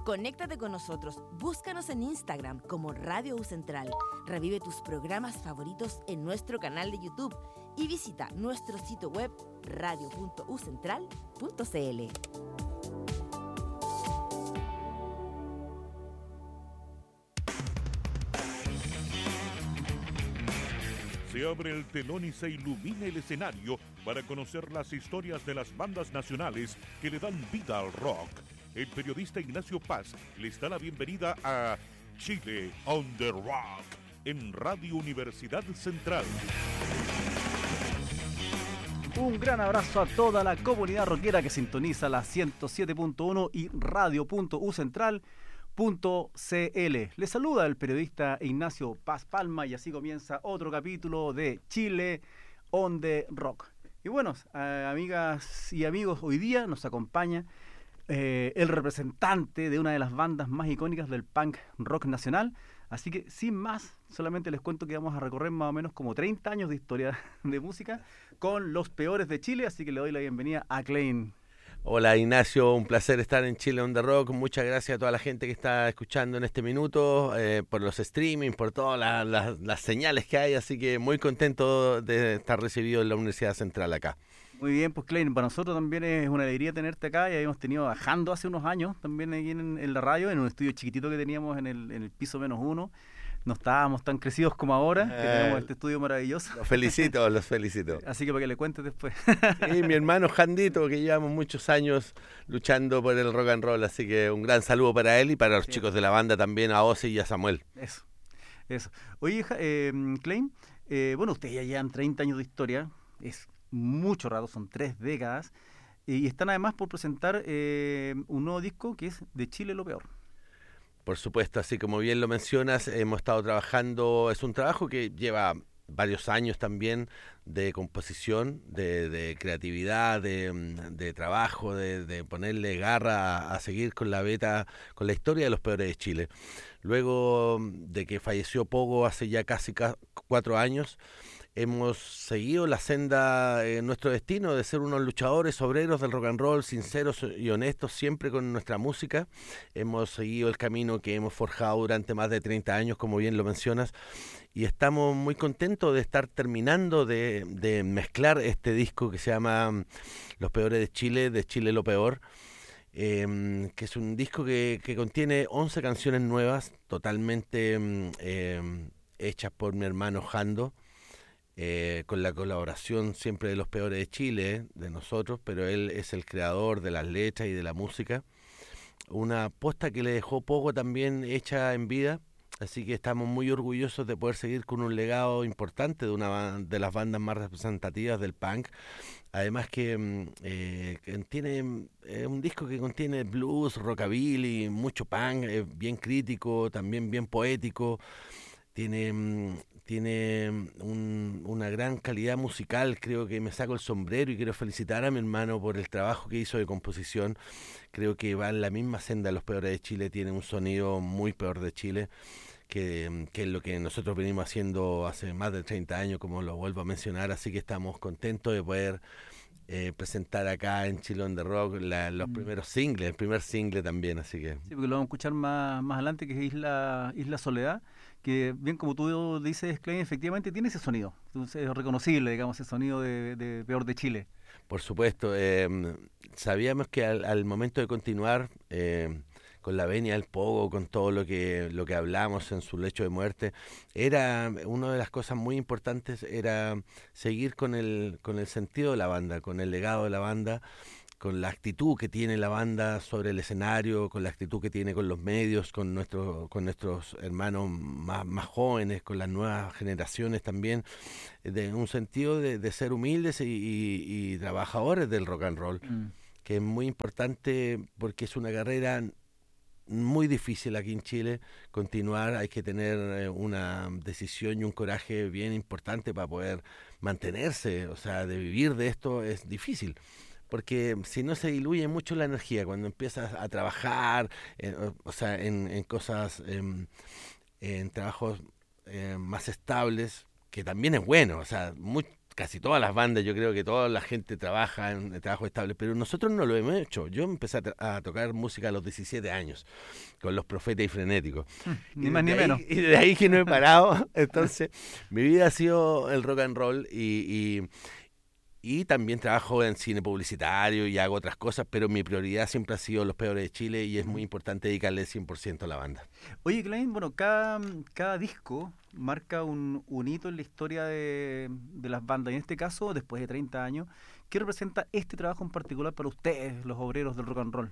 Conéctate con nosotros, búscanos en Instagram como Radio U Central, revive tus programas favoritos en nuestro canal de YouTube y visita nuestro sitio web radio.ucentral.cl. Se abre el telón y se ilumina el escenario para conocer las historias de las bandas nacionales que le dan vida al rock. El periodista Ignacio Paz les da la bienvenida a Chile on the Rock en Radio Universidad Central. Un gran abrazo a toda la comunidad rockera que sintoniza la 107.1 y radio.ucentral.cl. Les saluda el periodista Ignacio Paz Palma y así comienza otro capítulo de Chile on the Rock. Y bueno, amigas y amigos, hoy día nos acompaña el representante de una de las bandas más icónicas del punk rock nacional. Así que sin más, solamente les cuento que vamos a recorrer más o menos como 30 años de historia de música con los peores de Chile, así que le doy la bienvenida a Klein. Hola Ignacio, un placer estar en Chile on the Rock. Muchas gracias a toda la gente que está escuchando en este minuto, por los streaming, por todas las señales que hay, así que muy contento de estar recibido en la Universidad Central acá. Muy bien, pues Klein, para nosotros también es una alegría tenerte acá. Ya habíamos tenido bajando hace unos años también aquí en la radio, en un estudio chiquitito que teníamos en el piso -1. No estábamos tan crecidos como ahora, que tenemos este estudio maravilloso. Los felicito. Así que para que le cuentes después. Y mi hermano Jandito, que llevamos muchos años luchando por el rock and roll, así que un gran saludo para él y para los chicos de la banda también, a Ozzy y a Samuel. Eso. Oye, Klein, bueno, ustedes ya llevan 30 años de historia, es mucho rato, son 3 décadas, y están además por presentar un nuevo disco que es De Chile lo Peor. Por supuesto, así como bien lo mencionas, hemos estado trabajando, es un trabajo que lleva varios años también de composición, de creatividad, de trabajo, de ponerle garra a seguir con la beta, con la historia de los peores de Chile. Luego de que falleció Pogo hace ya casi 4 años, hemos seguido la senda en nuestro destino de ser unos luchadores obreros del rock and roll, sinceros y honestos siempre con nuestra música. Hemos seguido el camino que hemos forjado durante más de 30 años, como bien lo mencionas, y estamos muy contentos de estar terminando de mezclar este disco que se llama Los Peores de Chile lo Peor, que es un disco que contiene 11 canciones nuevas, totalmente hechas por mi hermano Jando, con la colaboración siempre de Los Peores de Chile, de nosotros, pero él es el creador de las letras y de la música. Una posta que le dejó Pogo también hecha en vida, así que estamos muy orgullosos de poder seguir con un legado importante de una de las bandas más representativas del punk. Además que tiene un disco que contiene blues, rockabilly, mucho punk, bien crítico, también bien poético. Tiene una gran calidad musical, creo que me saco el sombrero y quiero felicitar a mi hermano por el trabajo que hizo de composición. Creo que va en la misma senda Los Peores de Chile, tiene un sonido muy peor de Chile, que es lo que nosotros venimos haciendo hace más de 30 años, como lo vuelvo a mencionar, así que estamos contentos de poder presentar acá en Chile on the Rock los primeros singles, el primer single también, así que... Sí, porque lo vamos a escuchar más adelante, que es Isla Soledad, que bien como tú dices, Klein, efectivamente tiene ese sonido, entonces es reconocible, digamos, ese sonido de Peor de Chile. Por supuesto, sabíamos que al momento de continuar con la venia del Pogo, con todo lo que hablamos en su lecho de muerte, era una de las cosas muy importantes, era seguir con el sentido de la banda, con el legado de la banda, con la actitud que tiene la banda sobre el escenario, con la actitud que tiene con los medios, con nuestros hermanos más jóvenes, con las nuevas generaciones también, de un sentido de ser humildes y trabajadores del rock and roll, que es muy importante porque es una carrera muy difícil aquí en Chile. Continuar, hay que tener una decisión y un coraje bien importante para poder mantenerse, o sea, de vivir de esto es difícil. Porque si no se diluye mucho la energía cuando empiezas a trabajar, en cosas, en trabajos más estables, que también es bueno, o sea, casi todas las bandas, yo creo que toda la gente trabaja en trabajo estable, pero nosotros no lo hemos hecho. Yo empecé a tocar música a los 17 años, con Los Profetas y Frenéticos. Ni más ni menos. Y de ahí que no he parado. Entonces, mi vida ha sido el rock and roll y también trabajo en cine publicitario y hago otras cosas, pero mi prioridad siempre ha sido Los Peores de Chile y es muy importante dedicarle 100% a la banda. Oye, Klein, bueno, cada disco marca un hito en la historia de las bandas. Y en este caso, después de 30 años, ¿qué representa este trabajo en particular para ustedes, los obreros del rock and roll?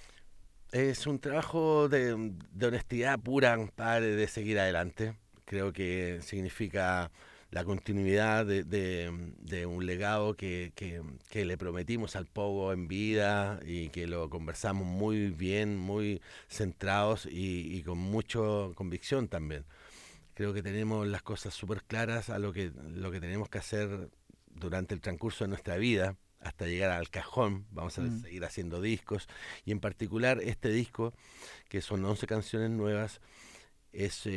Es un trabajo de honestidad pura, compadre, de seguir adelante. Creo que significa la continuidad de un legado que le prometimos al Pogo en vida y que lo conversamos muy bien, muy centrados y con mucha convicción también. Creo que tenemos las cosas súper claras a lo que tenemos que hacer durante el transcurso de nuestra vida hasta llegar al cajón. Vamos a seguir haciendo discos y en particular este disco, que son 11 canciones nuevas, es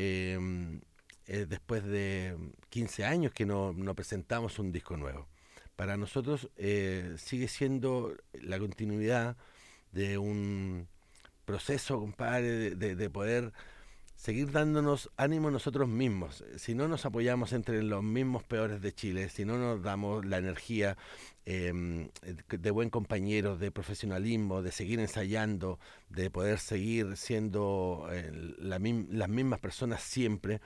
después de 15 años que no presentamos un disco nuevo. Para nosotros sigue siendo la continuidad de un proceso, compadre, de poder seguir dándonos ánimo nosotros mismos. Si no nos apoyamos entre los mismos peores de Chile, si no nos damos la energía de buen compañero, de profesionalismo, de seguir ensayando, de poder seguir siendo las mismas personas siempre,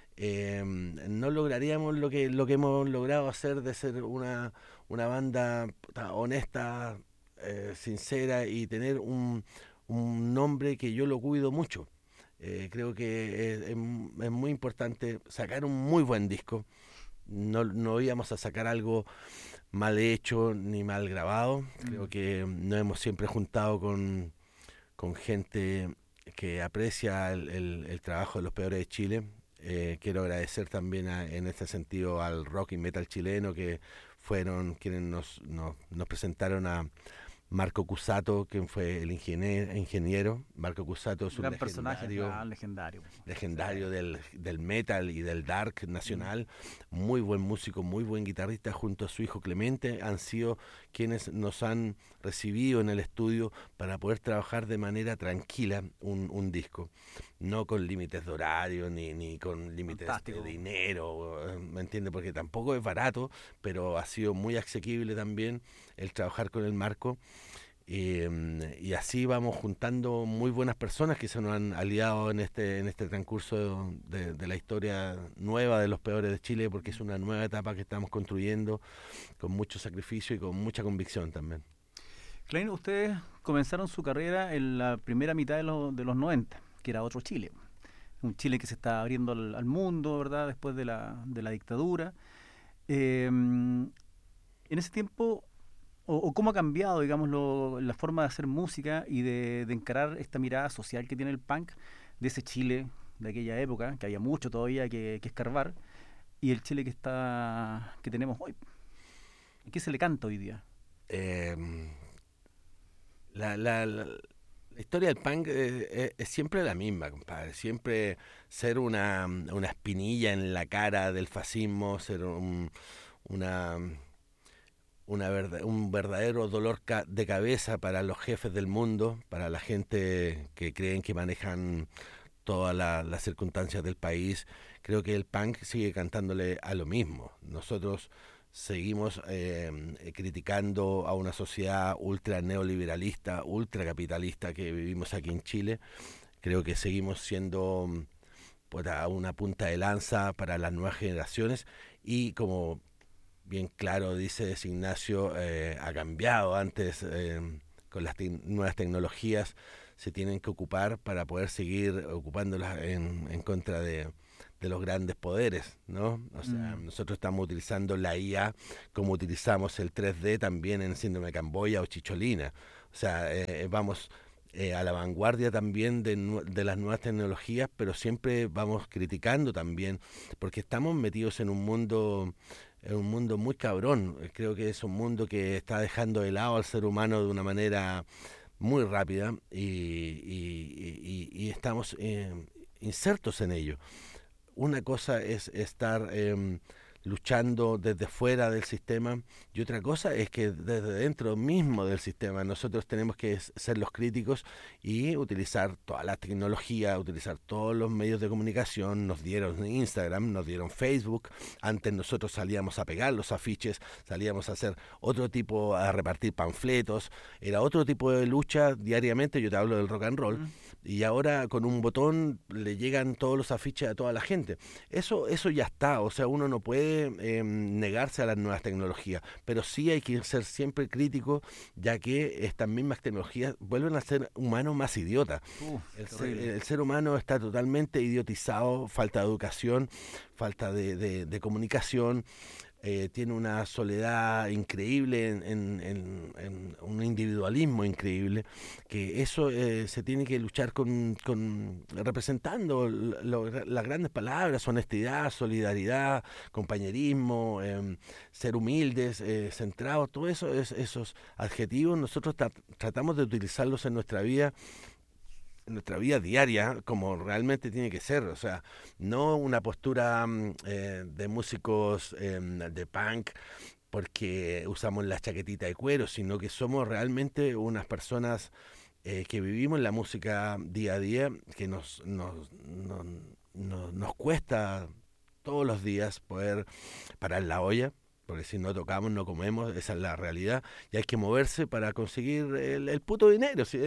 no lograríamos lo que hemos logrado hacer, de ser una banda honesta, sincera y tener un nombre que yo lo cuido mucho. Creo que es muy importante sacar un muy buen disco. No íbamos a sacar algo mal hecho ni mal grabado. Creo que nos hemos siempre juntado con gente que aprecia el trabajo de Los Peores de Chile. Quiero agradecer también en este sentido al rock y metal chileno, que fueron quienes nos presentaron a Marco Cusato, quien fue el ingeniero. Marco Cusato es un gran personaje, legendario del metal y del dark nacional, muy buen músico, muy buen guitarrista, junto a su hijo Clemente, han sido quienes nos han recibido en el estudio para poder trabajar de manera tranquila un disco, no con límites de horario ni con límites de dinero, ¿me entiende? Porque tampoco es barato, pero ha sido muy asequible también el trabajar con el Marco. Y así vamos juntando muy buenas personas que se nos han aliado en este transcurso de la historia nueva de Los Peores de Chile, porque es una nueva etapa que estamos construyendo con mucho sacrificio y con mucha convicción también. Klein, ustedes comenzaron su carrera en la primera mitad de los 90, que era otro Chile. Un Chile que se está abriendo al mundo, ¿verdad?, después de la dictadura. En ese tiempo, o cómo ha cambiado, digamos, la forma de hacer música y de encarar esta mirada social que tiene el punk de ese Chile de aquella época, que había mucho todavía que escarbar, y el Chile que tenemos hoy. ¿Qué se le canta hoy día? La historia del punk es siempre la misma, compadre. Siempre ser una espinilla en la cara del fascismo, ser un verdadero dolor de cabeza para los jefes del mundo, para la gente que creen que manejan todas las circunstancias del país. Creo que el punk sigue cantándole a lo mismo. Nosotros seguimos criticando a una sociedad ultra neoliberalista, ultra capitalista que vivimos aquí en Chile. Creo que seguimos siendo una punta de lanza para las nuevas generaciones y, como bien claro dice Ignacio, ha cambiado antes con las nuevas tecnologías, se tienen que ocupar para poder seguir ocupándolas en contra de los grandes poderes, ¿no? O sea, nosotros estamos utilizando la IA como utilizamos el 3D también en Síndrome de Camboya o Chicholina. O sea, vamos a la vanguardia también de las nuevas tecnologías, pero siempre vamos criticando también, porque estamos metidos en un mundo muy cabrón. Creo que es un mundo que está dejando de lado al ser humano de una manera muy rápida y estamos insertos en ello. Una cosa es estar luchando desde fuera del sistema, y otra cosa es que desde dentro mismo del sistema nosotros tenemos que ser los críticos y utilizar toda la tecnología, utilizar todos los medios de comunicación. Nos dieron Instagram, nos dieron Facebook, antes nosotros salíamos a pegar los afiches, salíamos a hacer otro tipo, a repartir panfletos, era otro tipo de lucha diariamente. Yo te hablo del rock and roll, y ahora con un botón le llegan todos los afiches a toda la gente. Eso ya está, o sea, uno no puede negarse a las nuevas tecnologías, pero sí hay que ser siempre crítico, ya que estas mismas tecnologías vuelven a ser humanos más idiotas. El ser humano está totalmente idiotizado, falta de educación, falta de comunicación. Tiene una soledad increíble, en un individualismo increíble, que eso se tiene que luchar con representando las grandes palabras: honestidad, solidaridad, compañerismo, ser humildes, centrados. Todo eso, esos adjetivos nosotros tratamos de utilizarlos en nuestra vida diaria, como realmente tiene que ser. O sea, no una postura de músicos de punk porque usamos la chaquetita de cuero, sino que somos realmente unas personas que vivimos la música día a día, que nos cuesta todos los días poder parar la olla, porque si no tocamos, no comemos, esa es la realidad, y hay que moverse para conseguir el puto dinero. Si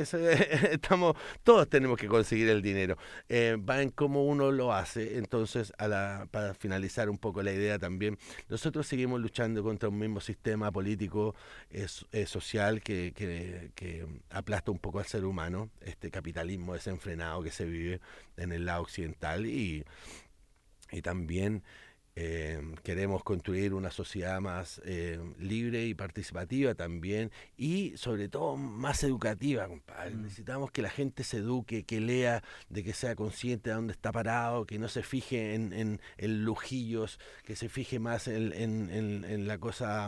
todos tenemos que conseguir el dinero. Va en cómo uno lo hace. Entonces, para finalizar un poco la idea también, nosotros seguimos luchando contra un mismo sistema político social que aplasta un poco al ser humano, este capitalismo desenfrenado que se vive en el lado occidental, y también queremos construir una sociedad más libre y participativa también, y sobre todo más educativa, compadre. Necesitamos que la gente se eduque, que lea, de que sea consciente de dónde está parado, que no se fije en lujillos, que se fije más en la cosa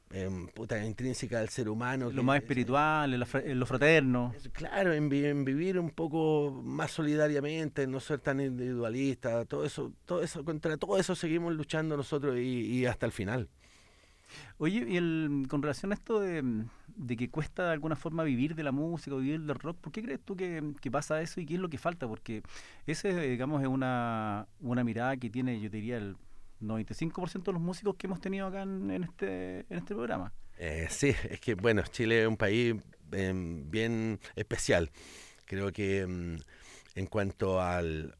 intrínseca del ser humano. Lo más espiritual, en lo fraterno. Claro, en vivir un poco más solidariamente, no ser tan individualista, todo eso, contra todo eso seguimos luchando nosotros, y hasta el final. Oye, y con relación a esto de que cuesta de alguna forma vivir de la música, vivir del rock, ¿por qué crees tú que pasa eso y qué es lo que falta? Porque ese, digamos, es una mirada que tiene, yo te diría, el 95% de los músicos que hemos tenido acá en este programa. Sí, es que bueno, Chile es un país bien especial. Creo que en cuanto al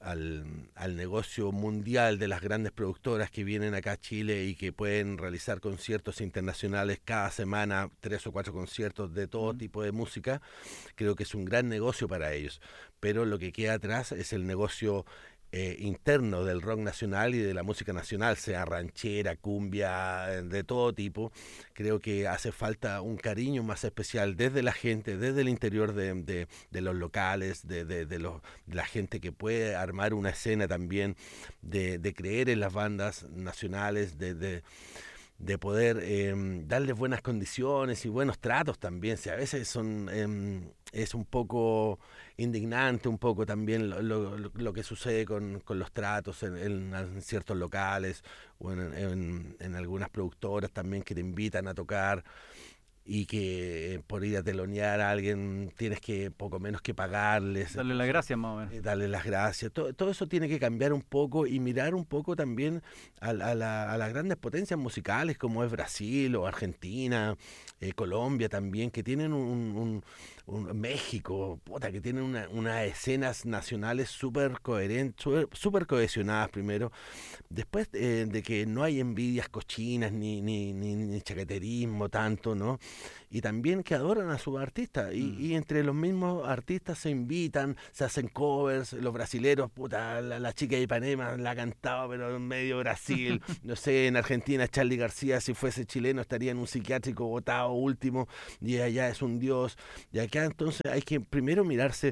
negocio mundial de las grandes productoras que vienen acá a Chile y que pueden realizar conciertos internacionales cada semana, 3 o 4 conciertos de todo tipo de música, creo que es un gran negocio para ellos. Pero lo que queda atrás es el negocio interno del rock nacional y de la música nacional, sea ranchera, cumbia, de todo tipo. Creo que hace falta un cariño más especial desde la gente, desde el interior de los locales, de la gente que puede armar una escena también, de creer en las bandas nacionales, de poder darles buenas condiciones y buenos tratos también. Si a veces es un poco indignante, un poco también lo que sucede con los tratos en ciertos locales, o en algunas productoras también, que te invitan a tocar, y que por ir a telonear a alguien tienes que poco menos que pagarles. Darle las gracias, más o menos. Darle las gracias. Todo eso tiene que cambiar un poco, y mirar un poco también a las grandes potencias musicales como es Brasil o Argentina, Colombia también, que tienen un México, que tienen unas escenas nacionales súper coherentes, súper cohesionadas primero. Después de que no hay envidias cochinas ni chaqueterismo tanto, ¿no? Y también que adoran a sus artistas, y entre los mismos artistas se invitan, se hacen covers. Los brasileros, la chica de Ipanema la ha cantado, pero en medio Brasil. No sé, en Argentina Charly García, si fuese chileno, estaría en un psiquiátrico botado último, y allá es un dios. Y acá entonces hay que primero mirarse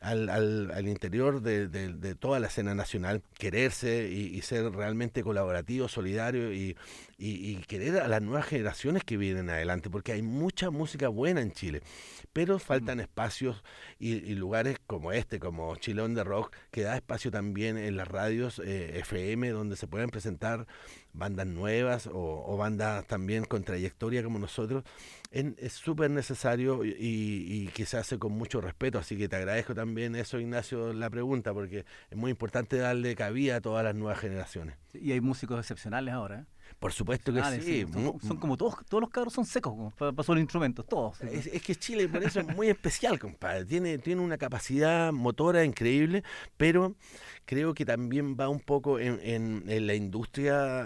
al interior de toda la escena nacional, quererse y ser realmente colaborativo, solidario, y querer a las nuevas generaciones que vienen adelante, porque hay mucha mucha música buena en Chile, pero faltan espacios y lugares como como Chile on the Rock, que da espacio también en las radios FM, donde se pueden presentar bandas nuevas o bandas también con trayectoria como nosotros. Es súper necesario y que se hace con mucho respeto, así que te agradezco también eso, Ignacio, la pregunta, porque es muy importante darle cabida a todas las nuevas generaciones. Y hay músicos excepcionales ahora, ¿eh? Por supuesto que sí. Son como todos los cabros son secos para sus instrumentos, todos. Es que Chile por eso es muy especial, compadre. Tiene una capacidad motora increíble, pero creo que también va un poco en la industria,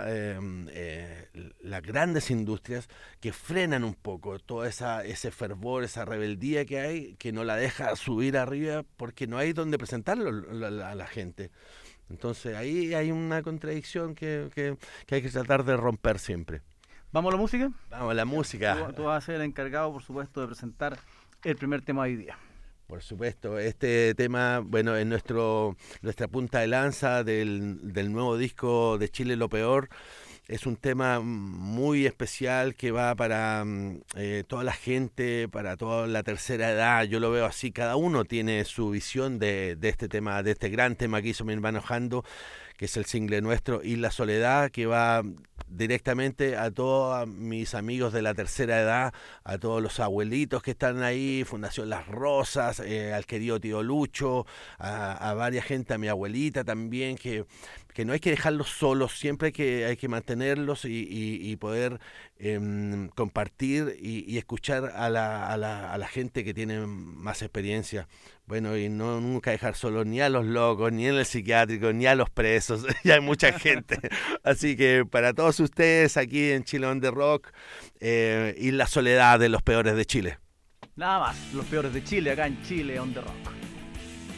las grandes industrias que frenan un poco todo ese fervor, esa rebeldía que hay, que no la deja subir arriba porque no hay donde presentarlo a la gente. Entonces ahí hay una contradicción que hay que tratar de romper siempre. ¿Vamos a la música? Vamos a la música. Tú vas a ser el encargado, por supuesto, de presentar el primer tema de hoy día. Por supuesto, este tema, bueno, es nuestra punta de lanza del nuevo disco de Chile Lo Peor. Es un tema muy especial que va para toda la gente, para toda la tercera edad. Yo lo veo así, cada uno tiene su visión de este tema, de este gran tema que hizo mi hermano Jando, que es el single nuestro, y La Soledad, que va directamente a todos mis amigos de la tercera edad, a todos los abuelitos que están ahí, Fundación Las Rosas, al querido tío Lucho, a varias gente, a mi abuelita también, que no hay que dejarlos solos, siempre hay que mantenerlos y poder compartir y escuchar a la gente que tiene más experiencia. Bueno, y nunca dejar solos ni a los locos, ni en el psiquiátrico, ni a los presos. Ya hay mucha gente. Así que para todos ustedes aquí en Chile on the Rock, y La Soledad de los Peores de Chile. Nada más, los peores de Chile acá en Chile on the Rock.